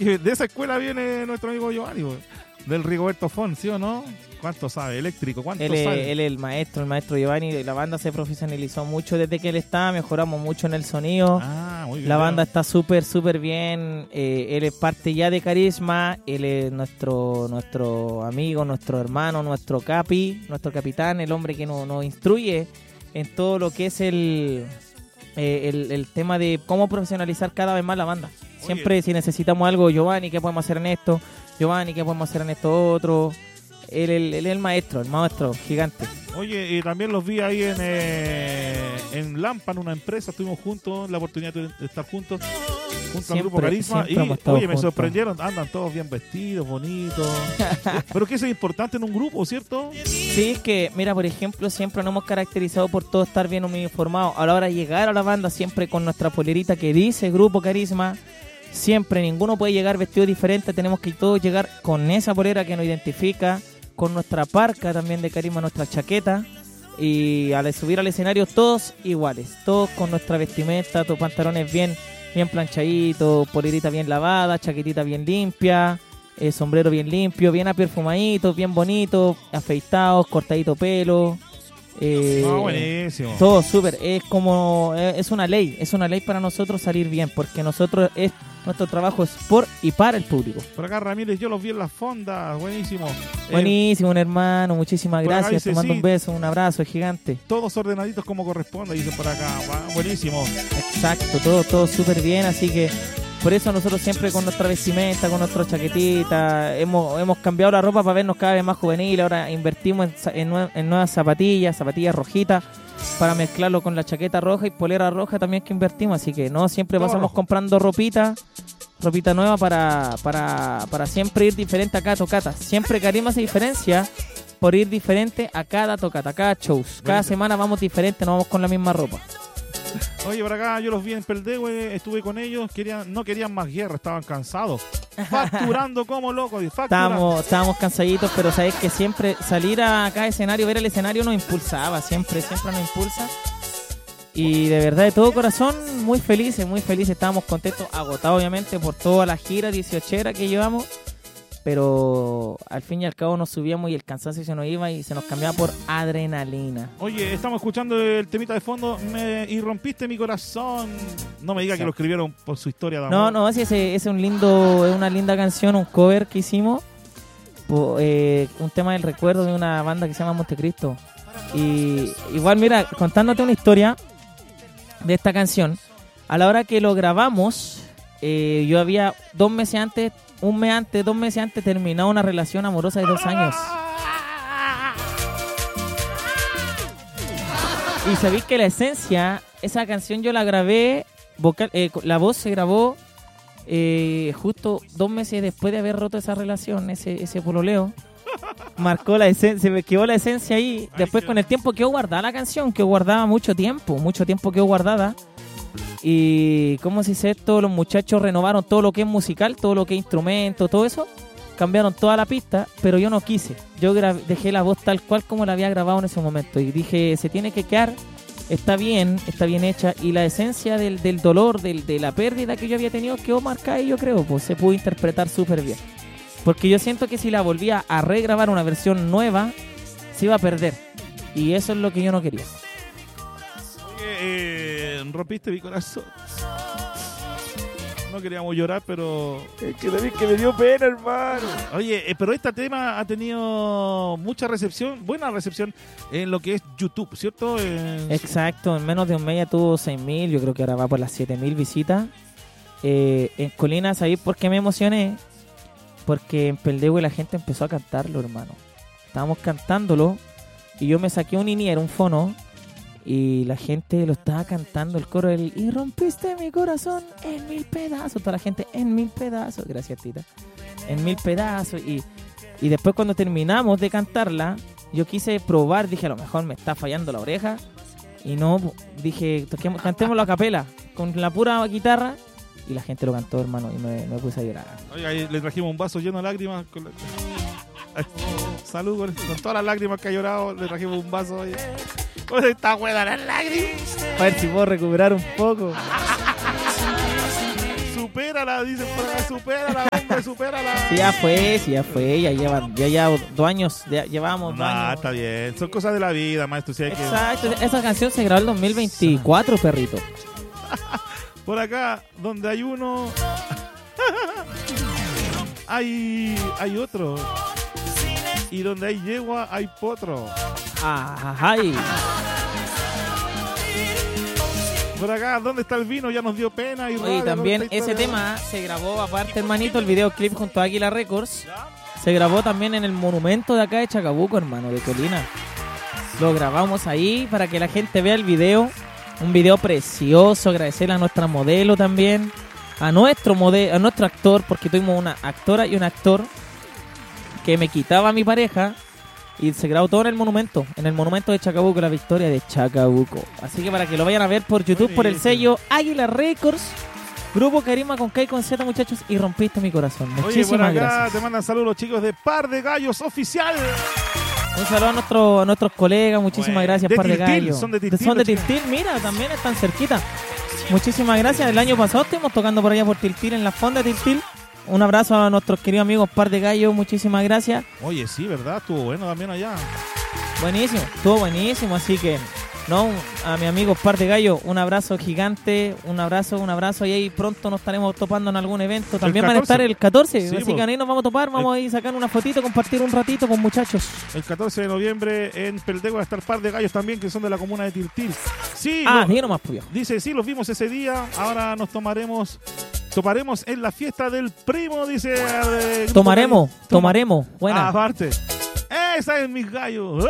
Oye, de esa escuela viene nuestro amigo Giovanni, pues, del Rigoberto Fon, ¿sí o no? ¿Cuánto sabe? Eléctrico, ¿cuánto sabe? Él es el maestro Giovanni. La banda se profesionalizó mucho desde que él está, mejoramos mucho en el sonido. Muy bien. La banda está súper bien. Él es parte ya de Carisma. Él es nuestro amigo, nuestro hermano, nuestro capitán, el hombre que nos instruye en todo lo que es el tema de cómo profesionalizar cada vez más la banda. Siempre, si necesitamos algo, Giovanni, ¿qué podemos hacer en esto? Giovanni, ¿qué podemos hacer en esto otro? Él es el maestro gigante. Oye, y también los vi ahí en Lampa, en una empresa. Estuvimos juntos, la oportunidad de estar juntos al grupo Carisma. Y, oye, me sorprendieron. Andan todos bien vestidos, bonitos. Pero que eso es importante en un grupo, ¿cierto? Sí, es que, mira, por ejemplo, siempre nos hemos caracterizado por todo estar bien uniformados. A la hora de llegar a la banda, siempre con nuestra polerita que dice Grupo Carisma. Siempre, ninguno puede llegar vestido diferente. Tenemos que todos llegar con esa polera que nos identifica, con nuestra parca también de Carisma, nuestra chaqueta. Y al subir al escenario, todos iguales. Todos con nuestra vestimenta, todos pantalones bien planchaditos, polerita bien lavada, chaquetita bien limpia, sombrero bien limpio, bien aperfumaditos, bien bonitos, afeitados, cortadito pelo. Buenísimo. Todo súper. Es una ley para nosotros salir bien, porque nuestro trabajo es por y para el público. Por acá Ramírez, yo los vi en las fondas, buenísimo. Buenísimo, un hermano, muchísimas gracias. Dice, te mando un beso, un abrazo gigante. Todos ordenaditos como corresponde, dice por acá. Buenísimo. Exacto, todo súper bien, así que por eso nosotros siempre con nuestra vestimenta, con nuestra chaquetita, hemos cambiado la ropa para vernos cada vez más juveniles. Ahora invertimos en nuevas zapatillas rojitas, para mezclarlo con la chaqueta roja y polera roja también que invertimos. Así que no, siempre pasamos comprando ropita nueva para siempre ir diferente a cada tocata. Siempre Carisma se diferencia por ir diferente a cada tocata, a cada shows. Cada semana vamos diferente, no vamos con la misma ropa. Oye, por acá yo los vi en Peldehue, estuve con ellos, no querían más guerra, estaban cansados, facturando como locos. Estábamos cansaditos, pero sabes que siempre salir a cada escenario, ver el escenario nos impulsaba, siempre nos impulsa. Y de verdad, de todo corazón, muy felices, estábamos contentos, agotados obviamente por toda la gira 18era que llevamos. Pero al fin y al cabo nos subíamos y el cansancio se nos iba y se nos cambiaba por adrenalina. Oye, estamos escuchando el temita de fondo, y rompiste mi corazón. No me diga que lo escribieron por su historia de amor. No, ese es una linda canción, un cover que hicimos, un tema del recuerdo de una banda que se llama Montecristo. Y igual, mira, contándote una historia de esta canción, a la hora que lo grabamos, yo había 2 meses antes terminado una relación amorosa de 2 años. Y sabéis que la esencia, esa canción yo la grabé, la voz se grabó justo 2 meses después de haber roto esa relación, ese pololeo. Marcó la esencia, se me quedó la esencia ahí. Después con el tiempo quedó guardada la canción, quedó guardada mucho tiempo quedó guardada. Y ¿cómo se dice esto? Los muchachos renovaron todo lo que es musical, todo lo que es instrumento, todo eso. Cambiaron toda la pista, pero yo no quise. Yo dejé la voz tal cual como la había grabado en ese momento. Y dije, se tiene que quedar, está bien hecha. Y la esencia del dolor, de la pérdida que yo había tenido quedó marcada y yo creo, pues se pudo interpretar súper bien. Porque yo siento que si la volvía a regrabar una versión nueva, se iba a perder. Y eso es lo que yo no quería. Rompiste mi corazón. No queríamos llorar, pero... Es que me dio pena, hermano. Oye, pero este tema ha tenido mucha recepción, buena recepción en lo que es YouTube, ¿cierto? Exacto, en menos de un mes ya tuvo 6.000, yo creo que ahora va por las 7.000 visitas. En Colina, ¿sabéis por qué me emocioné? Porque en Peldehue la gente empezó a cantarlo, hermano. Estábamos cantándolo y yo me saqué un in-ear, un fono, y la gente lo estaba cantando, el coro del y rompiste mi corazón en 1000 pedazos, toda la gente en 1000 pedazos, gracias tita, en 1000 pedazos. Y después cuando terminamos de cantarla, yo quise probar, dije a lo mejor me está fallando la oreja, y no, dije cantémoslo a capela con la pura guitarra, y la gente lo cantó, hermano, y me puse a llorar. Oye, ahí le trajimos un vaso lleno de lágrimas salud con todas las lágrimas que ha llorado, le trajimos un vaso. Oye. ¿Cómo está buena las lágrimas? A ver si puedo recuperar un poco. Supérala, dicen por acá, supérala. después supérala. Sí, ya fue. Ya lleva 2 años. Llevamos 2 años. Está bien. Son cosas de la vida, maestro. Sí, exacto. Esa canción se grabó en 2024, perrito. Por acá, donde hay uno, hay otro. Y donde hay yegua, hay potro. Ay. Por acá, ¿dónde está el vino? Ya nos dio pena. Y también ese tema se grabó, aparte, hermanito, el videoclip junto a Águila Records. Se grabó también en el monumento de acá de Chacabuco, hermano, de Colina. Lo grabamos ahí para que la gente vea el video. Un video precioso. Agradecerle a nuestra modelo también. A nuestro actor, porque tuvimos una actora y un actor que me quitaba a mi pareja. Y se grabó todo en el monumento de Chacabuco, la victoria de Chacabuco. Así que para que lo vayan a ver por YouTube, por el sello Águila Records, Grupo Carisma con K y con Z, muchachos, y rompiste mi corazón. Muchísimas gracias. Te mandan saludos los chicos de Par de Gallos Oficial. Un saludo a nuestros colegas, muchísimas gracias, Par de Gallos. Son de Tiltil, mira, también están cerquita. Muchísimas gracias. El año pasado estuvimos tocando por allá por Tiltil, en la fonda de Tiltil. Un abrazo a nuestros queridos amigos Par de Gallos, muchísimas gracias. Oye, sí, ¿verdad? Estuvo bueno también allá. Buenísimo, estuvo buenísimo, así que a mi amigo Par de Gallos, un abrazo gigante, un abrazo, y ahí pronto nos estaremos topando en algún evento. También van a estar el 14, sí, así que ahí nos vamos a topar, vamos a ir a sacar una fotito, compartir un ratito con muchachos. El 14 de noviembre en Peldegua va a estar Par de Gallos también, que son de la comuna de Tiltil. Sí, diga nomás, pues. Dice, sí, los vimos ese día, ahora nos toparemos en la fiesta del primo, dice. Tomaremos. Buena. Aparte. Esa es mis gallos.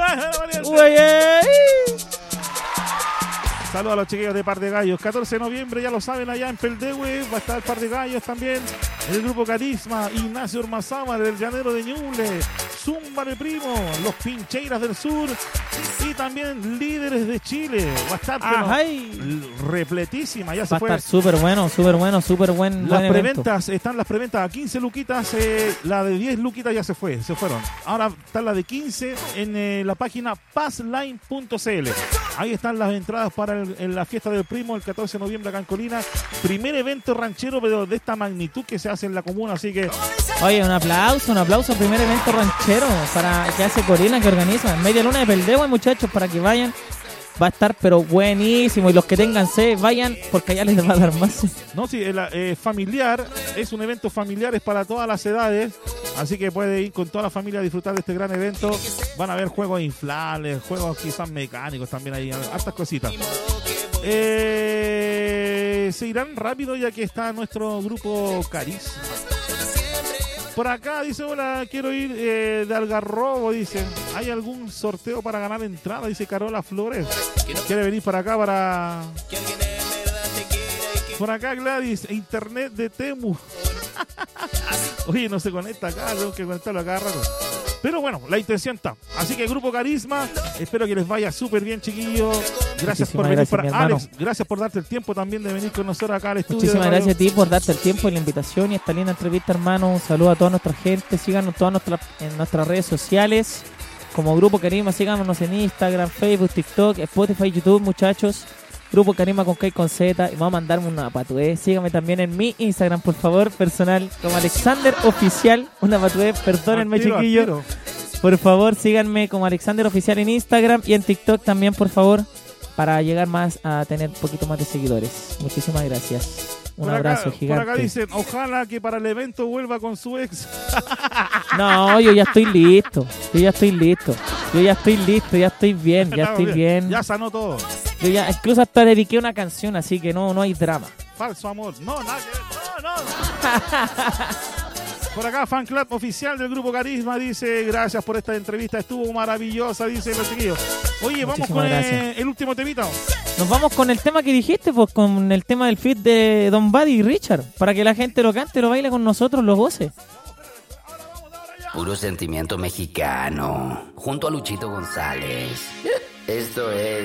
Saludos a los chiquillos de Par de Gallos. 14 de noviembre, ya lo saben, allá en Peldehue va a estar Par de Gallos también. El grupo Carisma, Ignacio Ormazábal, el Llanero de Ñuble, Zumba de Primo, los Pincheiras del Sur y también Líderes de Chile. Va a estar repletísima. Ya se fue. Va a estar súper buen. Las preventas, están las preventas a 15 luquitas. La de 10 luquitas ya se fueron. Ahora está la de 15 en la página passline.cl. Ahí están las entradas para la fiesta del primo el 14 de noviembre acá en Colina. Primer evento ranchero, pero de esta magnitud que se hace en la comuna, así que... Oye, un aplauso, primer evento ranchero que hace Colina, que organiza. Media luna de Peldehue, muchachos, para que vayan. Va a estar, pero buenísimo. Y los que tengan sed, vayan, porque allá les va a dar más. No, sí, familiar, es un evento familiar, es para todas las edades. Así que puede ir con toda la familia a disfrutar de este gran evento. Van a haber juegos inflables, juegos quizás mecánicos también ahí, hartas cositas. Se irán rápido ya que está nuestro grupo Carisma. Por acá dice, hola, quiero ir de Algarrobo, dice. ¿Hay algún sorteo para ganar entrada? Dice Carola Flores. ¿Quiere venir para acá para...? Por acá Gladys, internet de Temu. Oye, no se conecta acá, tengo que conectarlo acá rato. Pero bueno, la intención está. Así que Grupo Carisma, espero que les vaya súper bien, chiquillos. Gracias por venir. Alex, gracias por darte el tiempo también de venir con nosotros acá al estudio. Muchísimas gracias a ti por darte el tiempo y la invitación y esta linda entrevista, hermano. Un saludo a toda nuestra gente. Síganos en nuestras redes sociales como Grupo Carisma. Síganos en Instagram, Facebook, TikTok, Spotify, YouTube, muchachos. Grupo Carisma con K y con Z. Y vamos a mandarme una patué. Síganme también en mi Instagram, por favor, personal, como Alexander Oficial. Una patué, perdónenme, chiquillos. Por favor, síganme como Alexander Oficial en Instagram y en TikTok también, por favor, para llegar más a tener un poquito más de seguidores. Muchísimas gracias. Un abrazo gigante. Por acá dicen, ojalá que para el evento vuelva con su ex. No, yo ya estoy listo. Ya estoy bien, Ya sanó todo. Yo ya incluso hasta dediqué una canción, así que no hay drama. Falso amor. No, nada que... No. Por acá, fan club oficial del Grupo Carisma dice, gracias por esta entrevista, estuvo maravillosa, dice los chiquillos. Oye, vamos con el último temita. Nos vamos con el tema que dijiste, pues con el tema del feat de Don Buddy y Richard, para que la gente lo cante, lo baile con nosotros, lo goce. Puro sentimiento mexicano, junto a Luchito González. Esto es